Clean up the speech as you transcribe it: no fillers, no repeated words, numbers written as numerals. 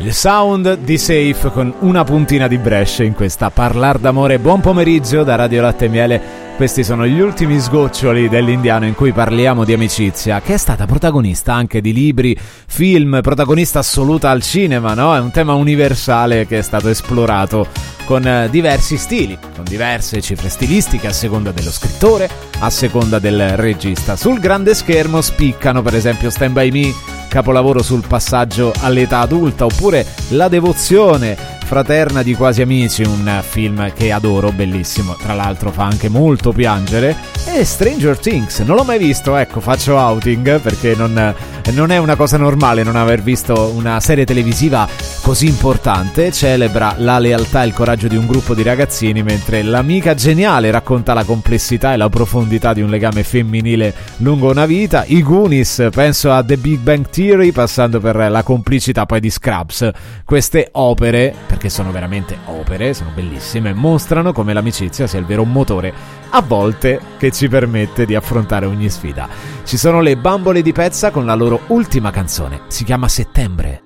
Il sound di Safe con una puntina di Brescia in questa Parlar d'amore. Buon pomeriggio da Radio Latte e Miele. Questi sono gli ultimi sgoccioli dell'Indiano in cui parliamo di amicizia, che è stata protagonista anche di libri, film, protagonista assoluta al cinema, no? È un tema universale che è stato esplorato con diversi stili, con diverse cifre stilistiche a seconda dello scrittore, a seconda del regista. Sul grande schermo spiccano per esempio Stand By Me, capolavoro sul passaggio all'età adulta, oppure La devozione fraterna di Quasi amici, un film che adoro, bellissimo, tra l'altro fa anche molto piangere, e Stranger Things, non l'ho mai visto, ecco, faccio outing perché non è una cosa normale non aver visto una serie televisiva così importante. Celebra la lealtà e il coraggio di un gruppo di ragazzini, mentre L'amica geniale racconta la complessità e la profondità di un legame femminile lungo una vita. I Goonies, penso a The Big Bang Theory, passando per la complicità poi di Scrubs. Queste opere, perché sono veramente opere, sono bellissime, mostrano come l'amicizia sia il vero motore a volte che ci permette di affrontare ogni sfida. Ci sono le Bambole di Pezza con la loro ultima canzone, si chiama Settembre.